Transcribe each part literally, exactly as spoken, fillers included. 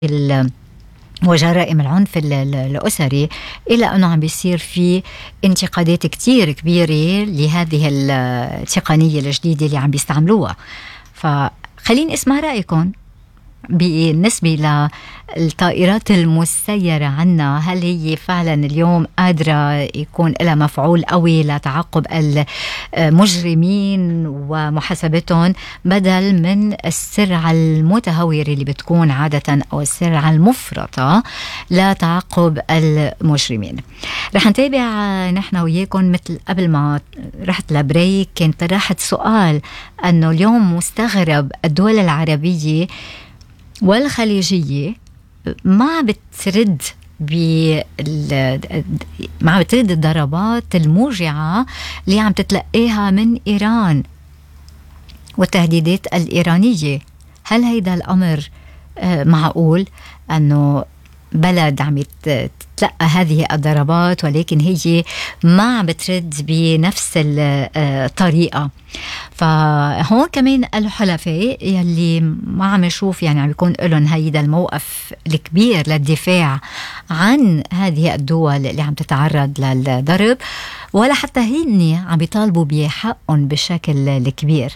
وجرائم العنف الأسري، إلى أنه عم بيصير في انتقادات كتير كبيرة لهذه التقنية الجديدة اللي عم بيستعملوها. فخليني اسمع رأيكم بالنسبة للطائرات المسيرة عنا، هل هي فعلا اليوم قادرة يكون لها مفعول قوي لتعاقب المجرمين ومحاسبتهم، بدل من السرعة المتهورة اللي بتكون عادة أو السرعة المفرطة لتعاقب المجرمين؟ رح نتابع نحن وياكم. مثل قبل ما رحت لبريك كنت طرحت سؤال أنه اليوم مستغرب الدول العربية والخليجية ما بترد ما بترد الضربات الموجعة اللي عم تتلقيها من إيران والتهديدات الإيرانية. هل هيدا الأمر معقول أنه بلد عم تتلقى هذه الضربات ولكن هي ما عم بترد بنفس الطريقة؟ فهون كمان الحلفاء يلي ما عم يشوف يعني عم يكون لهم هيدا الموقف الكبير للدفاع عن هذه الدول اللي عم تتعرض للضرب، ولا حتى هني عم بيطالبوا بحقهم بشكل الكبير،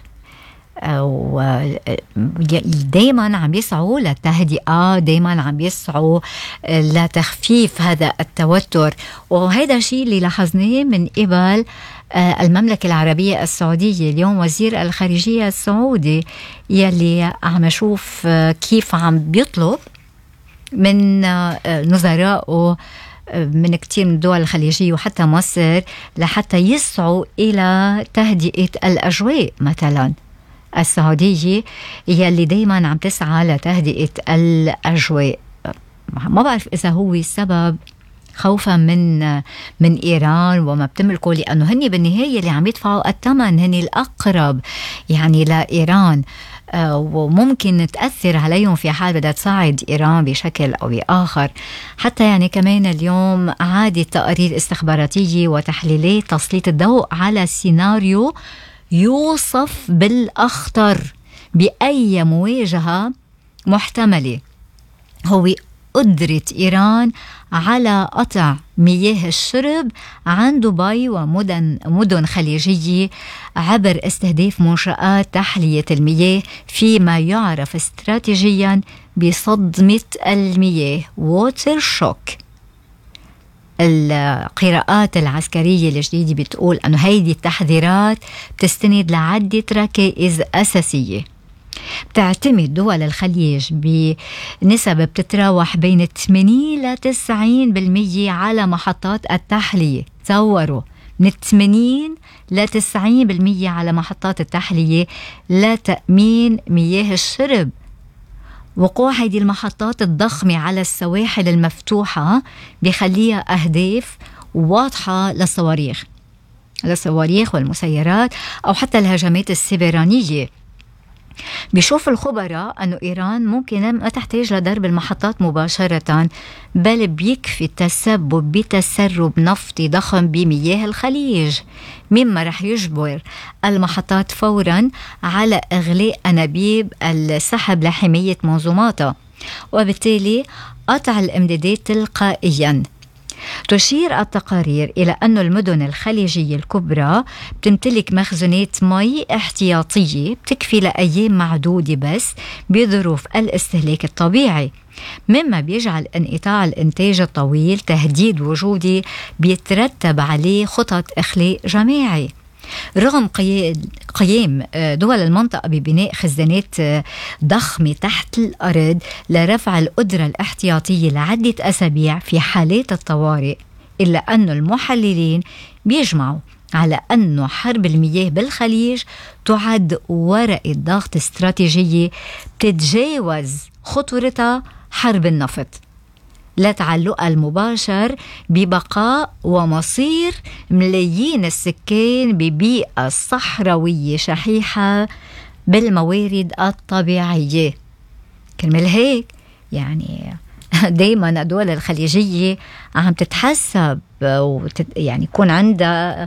دايما عم يسعوا للتهدئة، دايما عم يسعوا لتخفيف هذا التوتر. وهذا الشيء اللي لاحظناه من قبل المملكة العربية السعودية. اليوم وزير الخارجية السعودي يلي عم يشوف كيف عم بيطلب من نظرائه من كتير من الدول الخليجية وحتى مصر لحتى يسعوا إلى تهدئة الأجواء. مثلا السعودية هي اللي دايما عم تسعى لتهدئة الأجواء. ما بعرف إذا هو السبب خوفا من من إيران وما بتملكه، لأنه هني بالنهاية اللي عم يدفعوا الثمن، هني الأقرب يعني لإيران، وممكن تأثر عليهم في حال بدها تصعد إيران بشكل أو بآخر. حتى يعني كمان اليوم عادت تقارير استخباراتية وتحليلات تسليط الضوء على سيناريو يوصف بالأخطر بأي مواجهة محتملة، هو قدرة إيران على قطع مياه الشرب عن دبي ومدن مدن خليجية عبر استهداف منشآت تحلية المياه فيما يعرف استراتيجيا بصدمة المياه ووتر شوك. القراءات العسكرية الجديدة بتقول أنه هيدي التحذيرات بتستند لعدة ركائز أساسية. بتعتمد دول الخليج بنسب بتتراوح بين ثمانين إلى تسعين بالمية على محطات التحلية. تصوروا، من ثمانين إلى تسعين بالمية على محطات التحلية لتأمين مياه الشرب. وقوع هذه المحطات الضخمة على السواحل المفتوحة بيخليها أهداف واضحة للصواريخ للصواريخ والمسيرات أو حتى الهجمات السيبرانية. بيشوف الخبراء أنه إيران ممكن ما تحتاج لضرب المحطات مباشرة، بل بيكفي التسبب بتسرب نفطي ضخم بمياه الخليج، مما رح يجبر المحطات فورا على إغلاق أنابيب السحب لحماية منظوماتها، وبالتالي قطع الإمدادات تلقائيا. تشير التقارير إلى أن المدن الخليجية الكبرى بتمتلك مخزونات مي احتياطية بتكفي لأيام معدودة بس بظروف الاستهلاك الطبيعي، مما بيجعل انقطاع الإنتاج الطويل تهديد وجودي بيترتب عليه خطط إخلاء جماعي. رغم قيام دول المنطقة ببناء خزانات ضخمة تحت الأرض لرفع القدرة الاحتياطية لعدة أسابيع في حالات الطوارئ، إلا أن المحللين بيجمعوا على أن حرب المياه بالخليج تعد ورقة ضغط استراتيجية بتتجاوز خطورتها حرب النفط لتعلقها المباشر ببقاء ومصير ملايين السكان ببيئة صحراوية شحيحة بالموارد الطبيعية. كرمال هيك يعني دايما الدول الخليجية عم تتحسب وتت يعني يكون عندها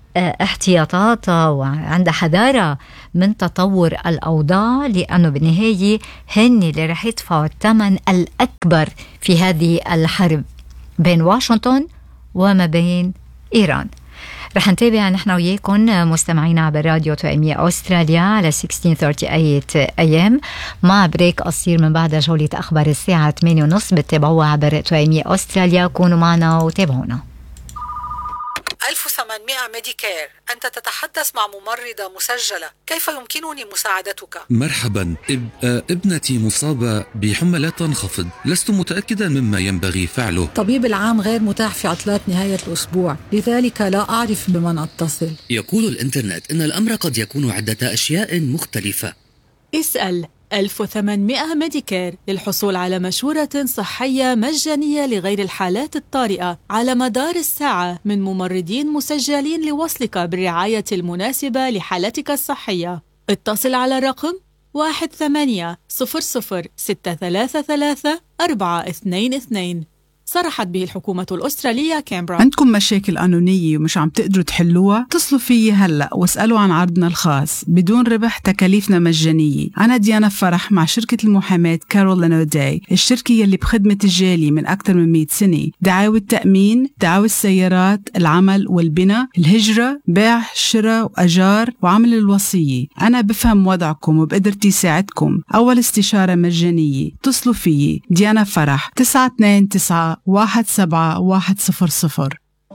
احتياطاتها وعندها حذارة من تطور الأوضاع، لأنه بالنهاية هن اللي رح يدفعوا الثمن الأكبر في هذه الحرب بين واشنطن وما بين إيران. رح نتابع نحن وياكم مستمعينا عبر راديو توأمية أستراليا على ستة عشر ثلاثين إيه إم مع بريك قصير من بعد جولة أخبار الساعة ثمانية ونص. بتتابعوها عبر توأمية أستراليا. كونوا معنا وتابعونا. ألف وثمانمائة ميديكير، أنت تتحدث مع ممرضة مسجلة، كيف يمكنني مساعدتك؟ مرحبا، إب... ابنتي مصابة بحمى لا تنخفض، لست متأكدا مما ينبغي فعله. طبيب العام غير متاح في عطلات نهاية الأسبوع، لذلك لا أعرف بمن أتصل. يقول الإنترنت إن الأمر قد يكون عدة أشياء مختلفة. اسأل ألف وثمانمائة ميديكير للحصول على مشورة صحية مجانية لغير الحالات الطارئة على مدار الساعة من ممرضين مسجلين لوصلك بالرعاية المناسبة لحالتك الصحية. اتصل على رقم واحد ثمانية صفر صفر ستة ثلاثة ثلاثة أربعة اثنين اثنين. صرحت به الحكومة الأسترالية كامبرا. عندكم مشاكل قانونية ومش عم تقدروا تحلوها؟ اتصلوا فيي هلأ واسألوا عن عرضنا الخاص بدون ربح، تكاليفنا مجانية. أنا ديانا فرح مع شركة المحاماة كارولين أوداي، الشركة يلي بخدمة الجالية من أكثر من مئة سنة. دعاوى التأمين، دعاوى السيارات، العمل والبناء، الهجرة، بيع، شراء وأجار وعمل الوصية. أنا بفهم وضعكم وبقدرتي ساعدكم. أول استشارة مجانية. اتصلوا فيي ديانا فرح تسعة اثنين تسعة واحد سبعة واحد صفر صفر.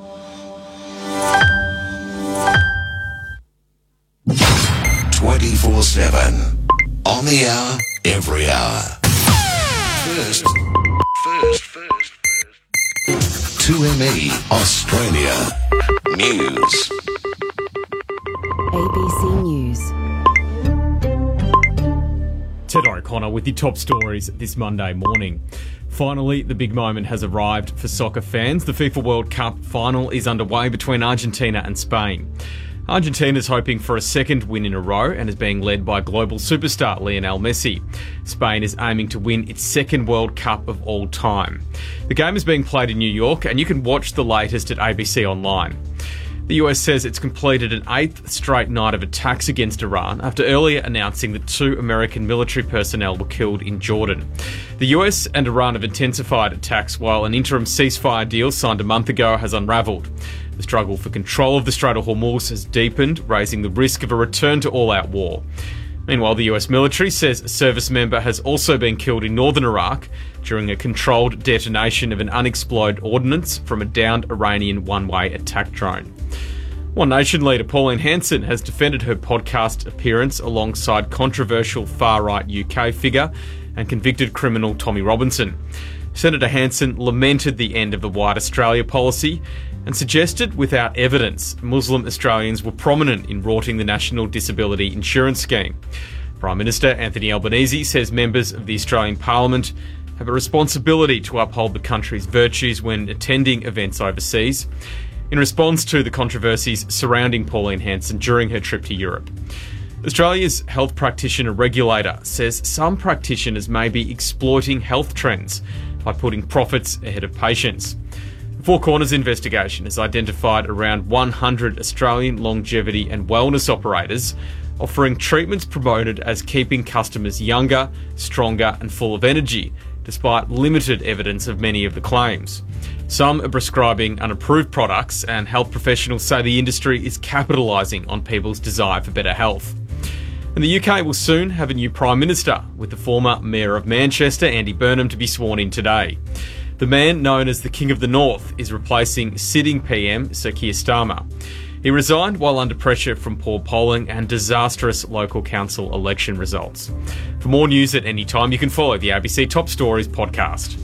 twenty-four seven on the hour, every hour. First, first, first, first. two M E Australia News. A B C News. Ted O'Connor with the top stories this Monday morning. Finally, the big moment has arrived for soccer fans. The FIFA World Cup final is underway between Argentina and Spain. Argentina is hoping for a second win in a row and is being led by global superstar Lionel Messi. Spain is aiming to win its second World Cup of all time. The game is being played in New York and you can watch the latest at A B C Online. The U S says it's completed an eighth straight night of attacks against Iran after earlier announcing that two American military personnel were killed in Jordan. The U S and Iran have intensified attacks while an interim ceasefire deal signed a month ago has unravelled. The struggle for control of the Strait of Hormuz has deepened, raising the risk of a return to all-out war. Meanwhile, the U S military says a service member has also been killed in northern Iraq during a controlled detonation of an unexploded ordnance from a downed Iranian one-way attack drone. One Nation leader Pauline Hanson has defended her podcast appearance alongside controversial far-right U K figure and convicted criminal Tommy Robinson. Senator Hanson lamented the end of the White Australia policy and suggested without evidence Muslim Australians were prominent in rorting the National Disability Insurance Scheme. Prime Minister Anthony Albanese says members of the Australian Parliament have a responsibility to uphold the country's virtues when attending events overseas, in response to the controversies surrounding Pauline Hanson during her trip to Europe. Australia's health practitioner regulator says some practitioners may be exploiting health trends by putting profits ahead of patients. The Four Corners investigation has identified around one hundred Australian longevity and wellness operators offering treatments promoted as keeping customers younger, stronger and full of energy, despite limited evidence of many of the claims. Some are prescribing unapproved products, and health professionals say the industry is capitalising on people's desire for better health. And the U K will soon have a new Prime Minister, with the former Mayor of Manchester, Andy Burnham, to be sworn in today. The man known as the King of the North is replacing sitting P M Sir Keir Starmer. He resigned while under pressure from poor polling and disastrous local council election results. For more news at any time, you can follow the A B C Top Stories podcast.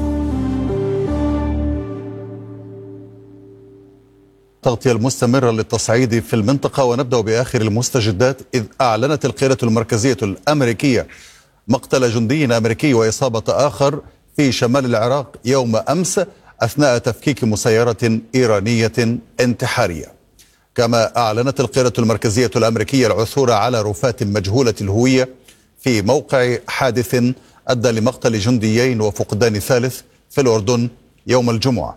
التغطية المستمرة للتصعيد في المنطقة، ونبدأ بآخر المستجدات، إذ أعلنت القيادة المركزية الأمريكية مقتل جندي أمريكي وإصابة آخر في شمال العراق يوم أمس أثناء تفكيك مسيرة إيرانية انتحارية. كما أعلنت القيادة المركزية الأمريكية العثور على رفات مجهولة الهوية في موقع حادث أدى لمقتل جنديين وفقدان ثالث في الأردن يوم الجمعة.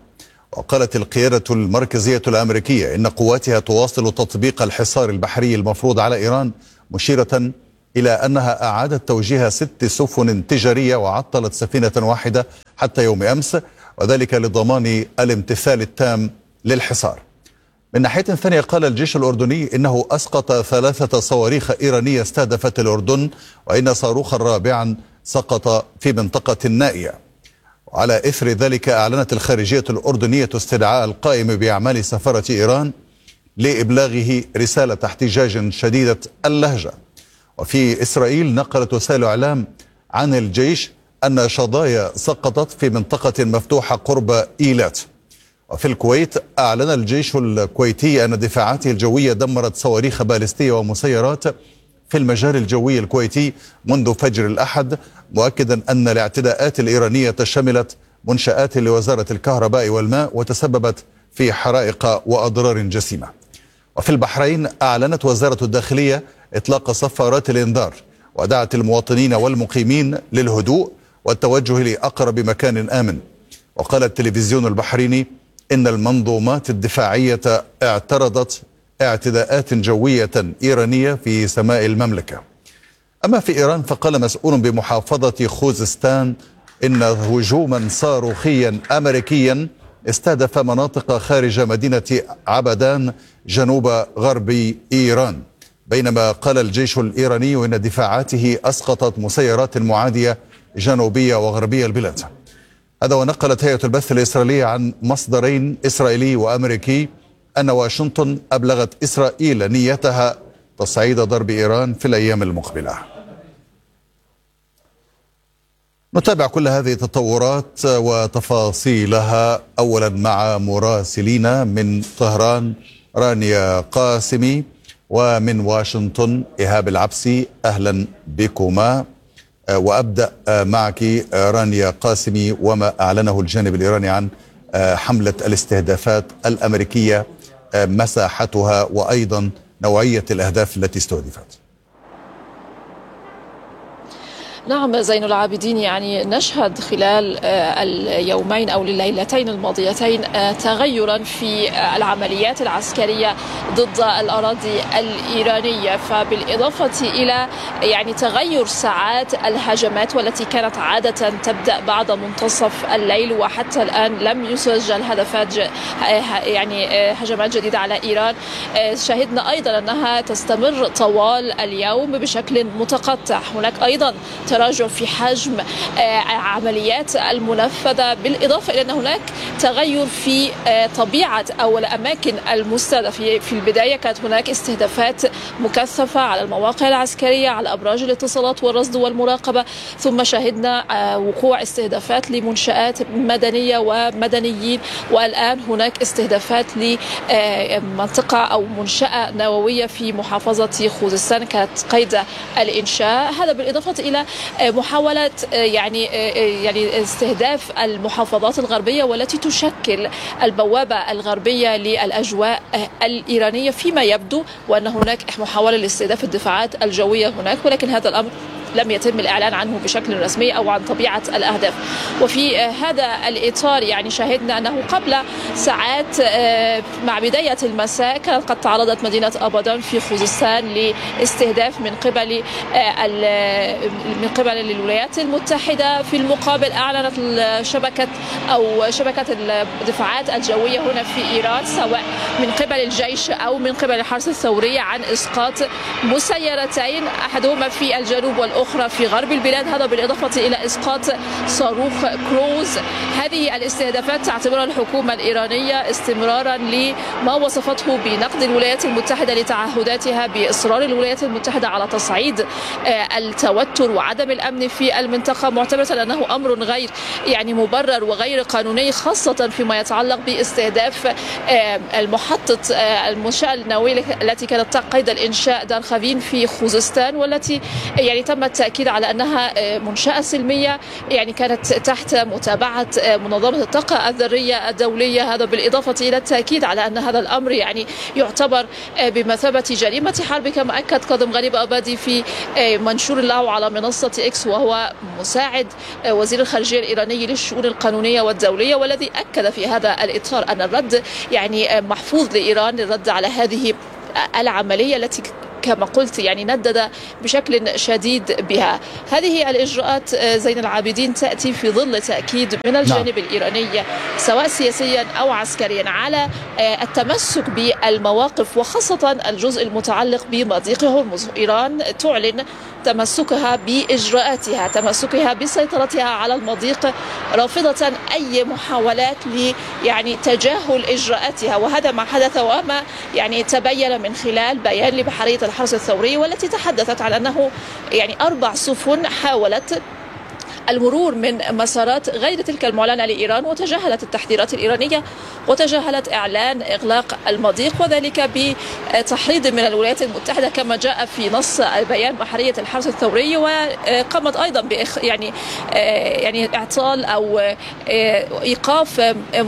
وقالت القيادة المركزية الأمريكية إن قواتها تواصل تطبيق الحصار البحري المفروض على إيران، مشيرة إلى أنها أعادت توجيه ست سفن تجارية وعطلت سفينة واحدة حتى يوم أمس، وذلك لضمان الامتثال التام للحصار. من ناحية ثانية قال الجيش الأردني إنه أسقط ثلاثة صواريخ إيرانية استهدفت الأردن، وإن صاروخا رابعا سقط في منطقة النائية. وعلى إثر ذلك أعلنت الخارجية الأردنية استدعاء القائم بأعمال سفارة إيران لإبلاغه رسالة احتجاج شديدة اللهجة. وفي إسرائيل نقلت وسائل إعلام عن الجيش أن شظايا سقطت في منطقة مفتوحة قرب إيلات. وفي الكويت أعلن الجيش الكويتي أن دفاعاته الجوية دمرت صواريخ باليستية ومسيرات في المجال الجوي الكويتي منذ فجر الأحد، مؤكدا أن الاعتداءات الإيرانية شملت منشآت لوزارة الكهرباء والماء وتسببت في حرائق وأضرار جسيمة. وفي البحرين أعلنت وزارة الداخلية إطلاق صفارات الإنذار، ودعت المواطنين والمقيمين للهدوء والتوجه لأقرب مكان آمن. وقال التلفزيون البحريني إن المنظومات الدفاعية اعترضت اعتداءات جوية إيرانية في سماء المملكة. أما في إيران فقال مسؤول بمحافظة خوزستان إن هجوما صاروخيا أمريكيا استهدف مناطق خارج مدينة عبدان جنوب غرب إيران، بينما قال الجيش الإيراني إن دفاعاته أسقطت مسيرات معادية جنوبية وغربية البلاد. هذا ونقلت هيئة البث الإسرائيلية عن مصدرين إسرائيلي وأمريكي أن واشنطن أبلغت إسرائيل نيتها تصعيد ضرب إيران في الأيام المقبلة. نتابع كل هذه التطورات وتفاصيلها أولا مع مراسلين من طهران رانيا قاسمي، ومن واشنطن إيهاب العبسي. أهلا بكما، وأبدأ معك رانيا قاسمي وما أعلنه الجانب الإيراني عن حملة الاستهدافات الأمريكية، مساحتها وأيضا نوعية الأهداف التي استهدفت. نعم زين العابدين، يعني نشهد خلال اليومين أو الليلتين الماضيتين تغيرا في العمليات العسكرية ضد الأراضي الإيرانية، فبالإضافة إلى يعني تغير ساعات الهجمات والتي كانت عادة تبدأ بعد منتصف الليل، وحتى الآن لم يسجل هدفات يعني هجمات جديدة على إيران. شهدنا أيضا أنها تستمر طوال اليوم بشكل متقطع. هناك أيضا تراجع في حجم عمليات المنفذة، بالإضافة إلى أن هناك تغير في طبيعة أو الأماكن المستهدفة. في البداية كانت هناك استهدافات مكثفة على المواقع العسكرية، على أبراج الاتصالات والرصد والمراقبة، ثم شهدنا وقوع استهدافات لمنشآت مدنية ومدنيين، والآن هناك استهدافات لمنطقة أو منشأة نووية في محافظة خوزستان كانت قيد الإنشاء. هذا بالإضافة إلى محاولة يعني يعني استهداف المحافظات الغربية والتي تشكل البوابة الغربية للأجواء الإيرانية، فيما يبدو وأن هناك محاولة لاستهداف الدفاعات الجوية هناك، ولكن هذا الأمر لم يتم الإعلان عنه بشكل رسمي أو عن طبيعة الأهداف. وفي هذا الإطار يعني شاهدنا أنه قبل ساعات مع بداية المساء كانت قد تعرضت مدينة أبادان في خوزستان لاستهداف من قبل من قبل الولايات المتحدة. في المقابل أعلنت شبكة أو شبكة الدفاعات الجوية هنا في إيران سواء من قبل الجيش أو من قبل الحرس الثوري عن إسقاط مسيرتين، أحدهما في الجنوب والأخرى في غرب البلاد، هذا بالإضافة إلى إسقاط صاروخ كروز. هذه الاستهدافات تعتبرها الحكومة الإيرانية استمرارا لما وصفته بنقد الولايات المتحدة لتعهداتها بإصرار الولايات المتحدة على تصعيد التوتر وعدم الأمن في المنطقة، معتبرة أنه أمر غير يعني مبرر وغير قانوني، خاصة فيما يتعلق باستهداف المحطة المنشأة النووية التي كانت قيد الإنشاء دار خافين في خوزستان، والتي يعني تم التأكيد على أنها منشأة سلمية، يعني كانت تحت متابعة منظمة الطاقة الذرية الدولية. هذا بالإضافة إلى التأكيد على أن هذا الأمر يعني يعتبر بمثابة جريمة حرب، كما أكد كاظم غريب أبادي في منشور له على منصة إكس، وهو مساعد وزير الخارجية الإيراني للشؤون القانونية والدولية، والذي أكد في هذا الإطار أن الرد يعني محفوظ لإيران للرد على هذه العملية التي كما قلت يعني ندد بشكل شديد بها. هذه الإجراءات زين العابدين تأتي في ظل تأكيد من الجانب الإيراني سواء سياسيا أو عسكريا على التمسك بالمواقف، وخاصة الجزء المتعلق بمضيق هرمز. إيران تعلن تمسكها بإجراءاتها، تمسكها بسيطرتها على المضيق، رافضة أي محاولات ل يعني تجاهل إجراءاتها، وهذا ما حدث وما يعني تبين من خلال بيان لبحرية الحرس الثوري، والتي تحدثت على أنه يعني أربع سفن حاولت المرور من مسارات غير تلك المعلنة لإيران، وتجاهلت التحذيرات الإيرانية وتجاهلت إعلان إغلاق المضيق، وذلك بتحريض من الولايات المتحدة كما جاء في نص بيان بحرية الحرس الثوري. وقامت أيضا بإخ يعني يعني إعطال أو إيقاف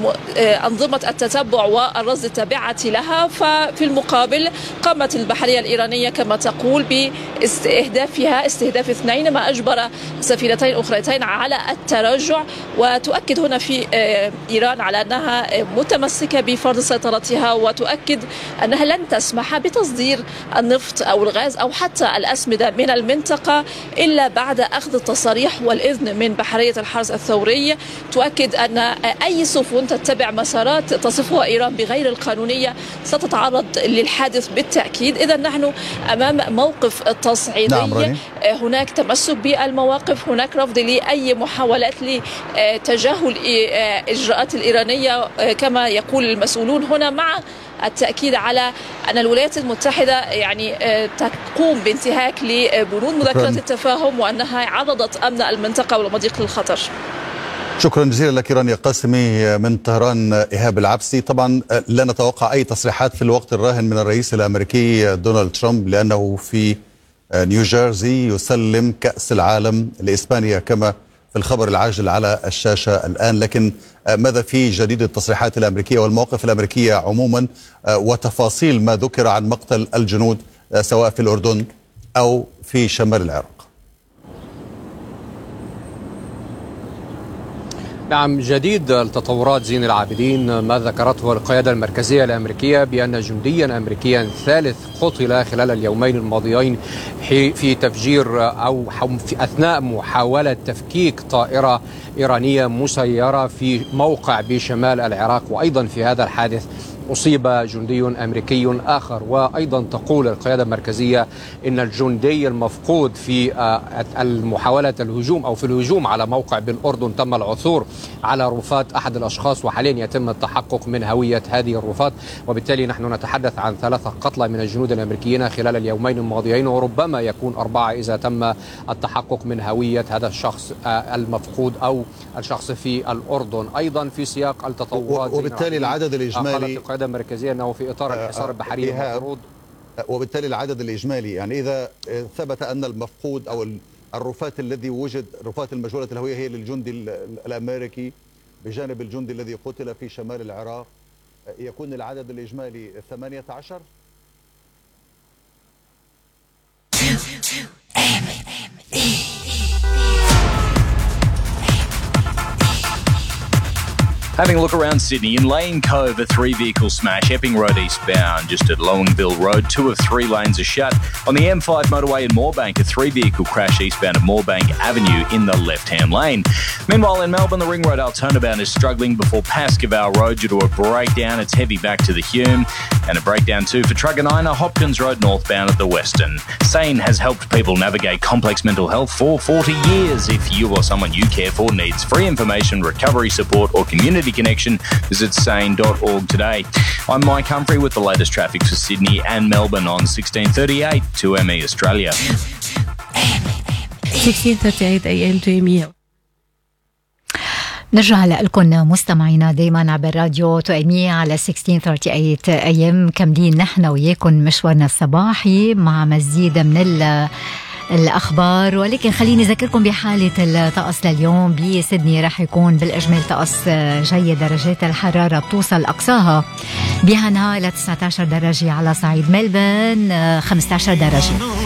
أنظمة التتبع والرصد التابعة لها. ففي المقابل قامت البحرية الإيرانية كما تقول باستهدافها استهداف اثنين، ما أجبر سفينتين أخريتين على التراجع. وتؤكد هنا في إيران على أنها متمسكة بفرض سيطرتها، وتؤكد أنها لن تسمح بتصدير النفط أو الغاز أو حتى الأسمدة من المنطقة إلا بعد أخذ التصاريح والإذن من بحرية الحرس الثوري. تؤكد أن أي سفن تتبع مسارات تصفها إيران بغير القانونية ستتعرض للحادث بالتأكيد. إذا نحن أمام موقف تصعيدي. نعم، هناك تمسك بالمواقف، هناك رفض لأي محاولات لتجاهل إجراءات الإيرانية كما يقول المسؤولون هنا، مع التأكيد على أن الولايات المتحدة يعني تقوم بانتهاك لبنود مذكرة التفاهم، وأنها عرضت أمن المنطقة والمضيق للخطر. شكرا جزيلا لك رانيا قاسمي من طهران. إيهاب العبسي، طبعا لا نتوقع أي تصريحات في الوقت الراهن من الرئيس الأمريكي دونالد ترامب، لأنه في نيوجيرسي يسلم كأس العالم لإسبانيا كما في الخبر العاجل على الشاشة الآن. لكن ماذا في جديد التصريحات الأمريكية والمواقف الأمريكية عموما، وتفاصيل ما ذكر عن مقتل الجنود سواء في الأردن أو في شمال العراق؟ نعم، جديد التطورات زين العابدين ما ذكرته القيادة المركزية الأمريكية بأن جنديا أمريكيا ثالث قتل خلال اليومين الماضيين في تفجير أو في أثناء محاولة تفكيك طائرة إيرانية مسيرة في موقع بشمال العراق. وأيضا في هذا الحادث أصيب جندي أمريكي آخر. وأيضا تقول القيادة المركزية إن الجندي المفقود في المحاولة الهجوم أو في الهجوم على موقع بالأردن تم العثور على رفات أحد الأشخاص، وحاليا يتم التحقق من هوية هذه الرفات. وبالتالي نحن نتحدث عن ثلاثة قتلى من الجنود الأمريكيين خلال اليومين الماضيين، وربما يكون أربعة إذا تم التحقق من هوية هذا الشخص المفقود أو الشخص في الأردن. أيضا في سياق التطورات، وبالتالي العدد الإجمالي المركزية أنه في إطار الحصار البحري المفروض، وبالتالي العدد الإجمالي يعني إذا ثبت أن المفقود أو الرفات الذي وجد، رفات المجهولة الهوية، هي للجندي الأمريكي بجانب الجندي الذي قتل في شمال العراق، يكون العدد الإجمالي ثمانية عشر. Having a look around Sydney, in Lane Cove, a three-vehicle smash, Epping Road eastbound, just at Lowenville Road. Two of three lanes are shut. On the M five motorway in Moorebank, a three-vehicle crash eastbound at Moorebank Avenue in the left-hand lane. Meanwhile, in Melbourne, the Ring Road L turnabout is struggling before Pascoe Road due to a breakdown. It's heavy back to the Hume. And a breakdown too for Truganina, Hopkins Road northbound at the Western. SANE has helped people navigate complex mental health for forty years. If you or someone you care for needs free information, recovery support or community connection, visit sane dot org today. I'm Mike Humphrey with the latest traffic for Sydney and Melbourne on sixteen thirty-eight two M E Australia. sixteen thirty-eight A M two M E. نرجع لكم مستمعينا دايما عبر راديو تو ام اي على ستة عشر ثلاثين اي ام، كملين نحن وياكم مشوارنا الصباحي مع مزيد من الأخبار. ولكن خليني أذكركم بحالة الطقس لليوم. بسيدني رح يكون بالإجمال طقس جيد، درجات الحرارة بتوصل أقصاها بهنا إلى تسعة عشر درجة، على صعيد ملبن خمسة عشر درجة.